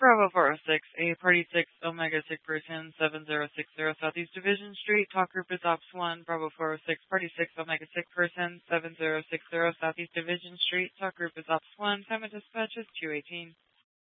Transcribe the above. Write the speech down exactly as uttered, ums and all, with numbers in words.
Bravo four oh six, A Party six, Omega six person, seven zero six zero Southeast Division Street, talk group is Ops one, Bravo four oh six, Party six, Omega six person, seven zero six zero Southeast Division Street, talk group is Ops one, time of dispatch is two eighteen.